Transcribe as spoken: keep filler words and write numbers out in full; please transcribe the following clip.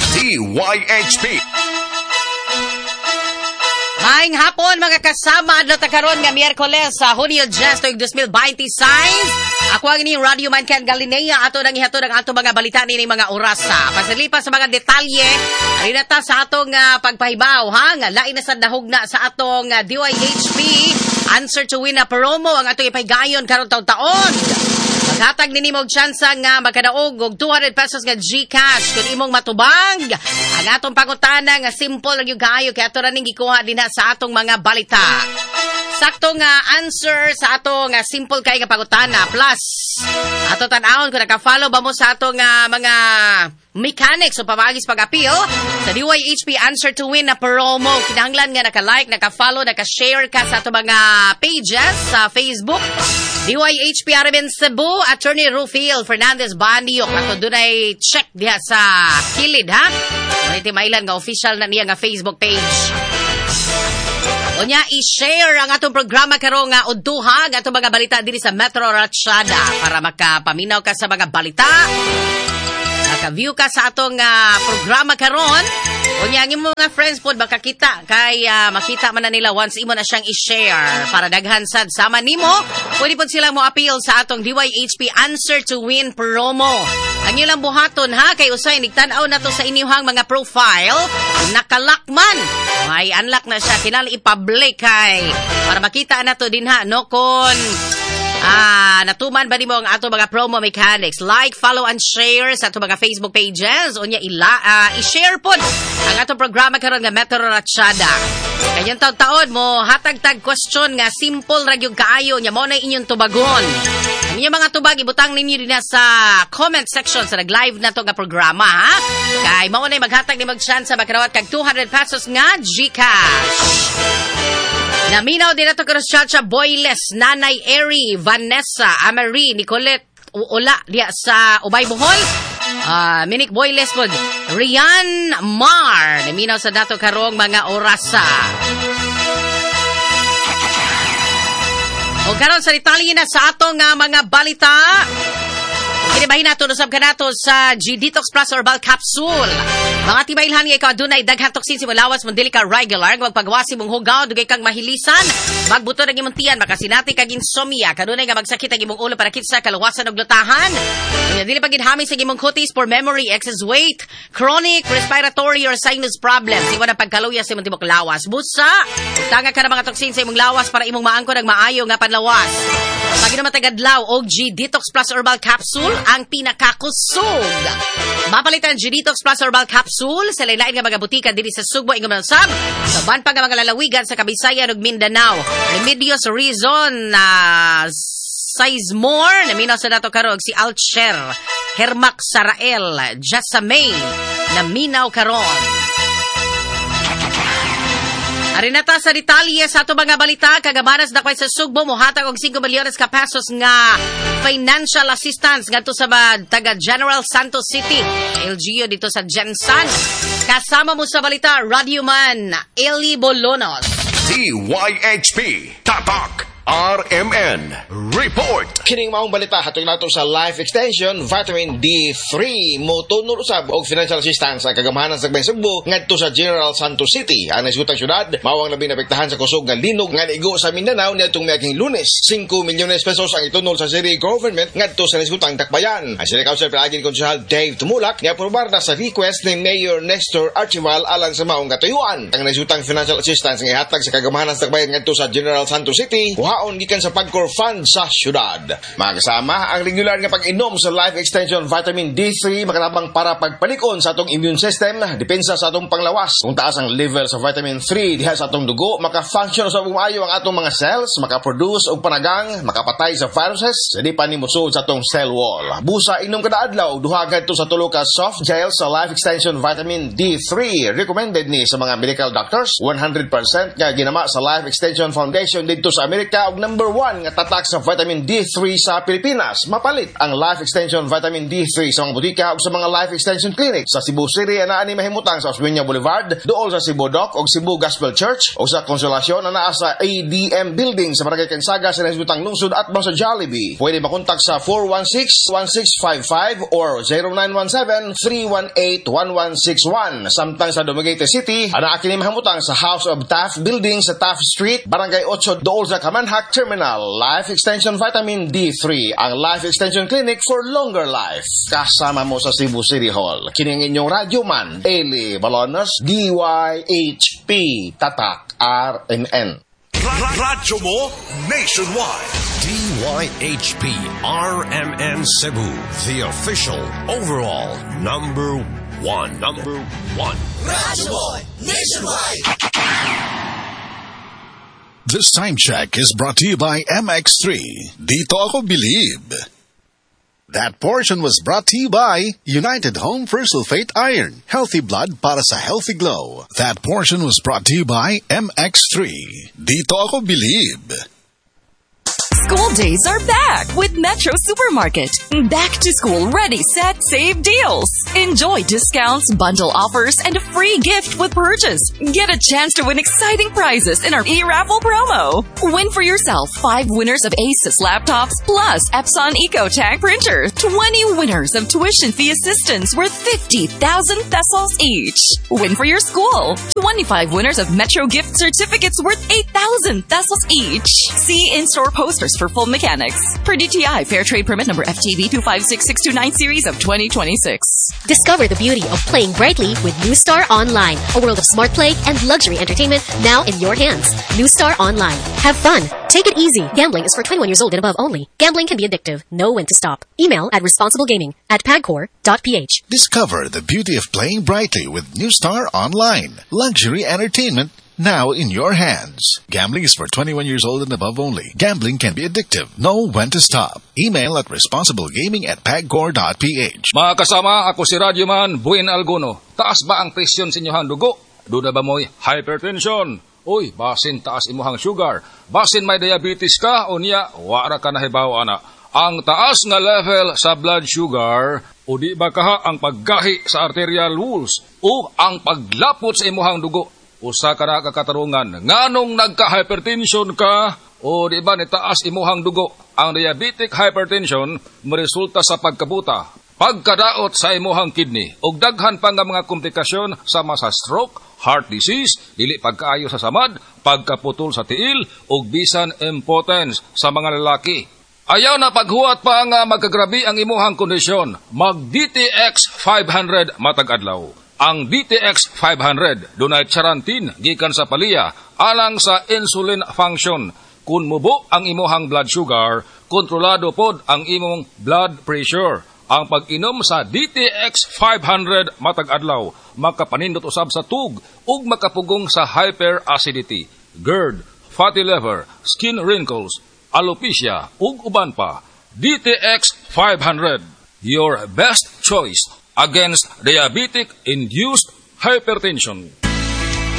D Y H P. Maayong hapon mga kasama, adlaw ta karon nga Miyerkules sa Hunyo Just twenty twenty-six. Ako ang inyong Radio Man Ken Galinea, ato nang ihatod ang ato mga balita ni mga oras. Pasalipas sa mga detalye, ari na ta sa atong uh, pagpahibaw ha, nga lain na sa dahugna sa atong uh, D Y H P Answer to Win na promo ang atong ipahigayon karon taon-taon. Maghatag nini mo og tsansa nga magkadaog og two hundred pesos nga GCash kung imong matubang ang atong pangutana nga simple lang yung kaayo kaya ato ra ning gikuha dinha sa atong mga balita. Sakto nga answer sa atong nga simple kay nga pangutana plus ato tan-awon kung naka-follow ba mo sa atong uh, mga mechanics o pamagis pag-appeal sa D Y H P Answer to Win na promo. Kinahanglan nga naka-like, naka-follow, naka-share ka sa atong mga pages sa Facebook. D Y H P Araben Cebu, Attorney Rufil Fernandez Banyo. Ato dunay check diha sa kilid ha. Iti mailan nga official na niya nga Facebook page. O niya, i-share ang atong programa karong nga uduhag atong mga balita diri sa Metro Ratchada para makapaminaw ka sa mga balita. Maka-view ka sa atong uh, programa karon. O niya, ang mga friends po makakita kay uh, makita man na nila once imo na siyang i-share para daghan sad sama nimo. Pwede po silang mo appeal sa atong D Y H P Answer to Win promo. Ang ilang buhaton ha kay usay nigtan-aw na to sa inyong mga profile nakalakman. May unlock na siya kinahanglan i-public kay para makita na to din ha no kon Ah, natuman ba nimo ang ato mga promo mechanics? Like, follow, and share sa ato mga Facebook pages. O niya, ila, uh, i-share po ang ato programa karon nga Metro Ratchada. Kanyang taon-taon mo, hatag-tag question nga simple ra gyud kaayo nya mo na inyong tubagon. Ang inyong mga tubag, ibutang ninyo din sa comment section sa nag-live na to nga programa, ha? Kay mo na maghatag ni mag-chance sa makadawat kag two hundred pesos nga GCash. Naminaw din nato karosyatsa Boyles, Nanay Eri, Vanessa, Amari, Nicolette, Ula, diya sa Ubay Bohol. Uh, Minik Boyles po, Rian Mar. Naminaw sa dato karong mga orasa. O karon sa detalye na sa atong uh, mga balita. Kinibahin nato nusab ka nato sa G-Detox Plus Herbal Capsule. Mga tibailhan nga ikaw dunay daghan toksin si malawas mong dili ka regular magpagwasi mong hugaw dugay kang mahilisan magbuto ng imong tiyan makasinati kag insomnia kanunay nga magsakit ang imong ulo para kitsa kaluwasan og lutahan. Unya dili pagid hami sa imong kutis for memory, excess weight, chronic respiratory or sinus problems. Iwa na pagkaluya sa imong tibok lawas. Busa, tanga ka na mga toksin sa imong lawas para imong maangkon ang maayo nga panlawas. Pag matag-adlaw og G-Detox Plus Herbal Capsule ang pinakakusog. Mapalitan G-Detox Plus Herbal Capsule sa lain-lain nga mga butika diri sa Sugbo ingong Sab. Sa ban pa nga mga lalawigan sa Kabisayan ug Mindanao. Remedios Reason na uh, Sizemore naminaw sa dato karog si Alcher, Hermac Sarael, Jasamay naminaw karon. Arinata sa detalye sa ato mga balita, kagamanas na kway sa Sugbo, muhatag og five milyones ka pesos nga financial assistance ngadto sa taga General Santos City. L G U dito sa Gensan. Kasama mo sa balita, Radio Man, Eli Bolonos. D Y H P, Tatak. R M N Report. Kining maong balita hatod nato sa Life Extension Vitamin D three mo tunol usab og financial assistance ang kagamahanan sa Gabay Sugbo ngadto sa General Santos City. Ang nasudtang syudad mawang labing napektahan sa kusog nga linog nga ligo sa Mindanao niadtong miaging Lunes. five milyones pesos ang itunol sa city government ngadto sa nasudtang takbayan. Ang City Council President Konsehal Dave Tumulak ni aprobar na sa request ni Mayor Nestor Archival alang sa maong katuyuan. Ang nasudtang financial assistance nga ihatag sa kagamahanan sa takbayan ngadto sa General Santos City on gikan sa Pagcor Fund sa syudad. Mga kasama, ang regular nga pag-inom sa Life Extension Vitamin D three makatabang para pagpalikon sa atong immune system, depensa sa atong panglawas. Kung taas ang level sa vitamin three diha sa atong dugo, maka-function sa bumayo ang atong mga cells, maka-produce og panagang, makapatay sa viruses, di pa ni musud sa atong cell wall. Busa inom kada adlaw duha kadto sa tulo ka soft gel sa Life Extension Vitamin D three. Recommended ni sa mga medical doctors. one hundred percent nga ginama sa Life Extension Foundation dito sa Amerika ka og number one nga tatak sa vitamin D three sa Pilipinas. Mapalit ang Life Extension Vitamin D three sa mga butika ug sa mga Life Extension Clinic sa Cebu City ana ani mahimutang sa Osmeña Boulevard, duol sa Cebu Dock ug Cebu Gospel Church o sa Consolacion ana sa A D M Building sa Barangay Kensaga sa Nasbutang Lungsod at sa Jollibee. Pwede makontak sa four one six, one six five five or zero nine one seven, three one eight, one one six one. Samtang sa Dumaguete City, ana kini mahimutang sa House of Taft Building sa Taft Street, Barangay eight, dool sa Kamanhak Terminal. Life Extension Vitamin D three, ang Life Extension Clinic for longer life. Kasama mo sa Cebu City Hall. Kini ang inyong radyo man, Eli Balones, D Y H P, Tatak, R M N. Radyo mo nationwide. D Y H P R M N Cebu, the official overall number one. Number one. Radyo mo nationwide. This time check is brought to you by M X three. Dito ako believe. That portion was brought to you by United Home for Sulfate Iron. Healthy blood para sa healthy glow. That portion was brought to you by M X three. Dito ako believe. School days are back with Metro Supermarket. Back to school ready, set, save deals. Enjoy discounts, bundle offers, and a free gift with purchase. Get a chance to win exciting prizes in our e-raffle promo. Win for yourself five winners of Asus laptops plus Epson EcoTank printer. twenty winners of tuition fee assistance worth fifty thousand pesos each. Win for your school. twenty-five winners of Metro gift certificates worth eight thousand pesos each. See in-store posters for full mechanics. Per D T I Fair Trade Permit number F T V two five six six two nine series of twenty twenty-six. Discover the beauty of playing brightly with New Star Online, a world of smart play and luxury entertainment now in your hands. New Star Online. Have fun. Take it easy. Gambling is for twenty-one years old and above only. Gambling can be addictive. Know when to stop. Email at responsiblegaming at pagcor dot p h. Discover the beauty of playing brightly with New Star Online. Luxury entertainment now in your hands. Gambling is for twenty-one years old and above only. Gambling can be addictive. Know when to stop. Email at responsiblegaming at pagcor dot p h. Mga kasama, ako si Radyoman Buin Alguno. Taas ba ang presyon sa inyong dugo? Duda ba mo'y hypertension? Uy, basin taas imuhang sugar. Basin may diabetes ka o niya, wara ka nahibaw ana. Ang taas nga level sa blood sugar o di ba kaha ang paggahi sa arterial walls o ang paglapot sa imuhang dugo. Usa ka na kakatarungan, nganong nagka-hypertension ka o di ba nitaas imuhang dugo. Ang diabetic hypertension maresulta sa pagkabuta, pagkadaot sa imuhang kidney, ug daghan pa nga mga komplikasyon sama sa stroke, heart disease, dili pagkaayo sa samad, pagkaputol sa tiil, ug bisan impotence sa mga lalaki. Ayaw na paghuwat pa nga magkagrabi ang imuhang kondisyon, mag-D T X five hundred matag adlaw. Ang D T X five hundred dunay charantin gikan sa palya alang sa insulin function. Kung mubo ang imuhang blood sugar, kontrolado pod ang imong blood pressure. Ang pag-inom sa D T X five hundred matag adlaw makapanindot usab sa tug ug makapugong sa hyperacidity, GERD, fatty liver, skin wrinkles, alopecia ug uban pa. D T X five hundred, your best choice against diabetic-induced hypertension.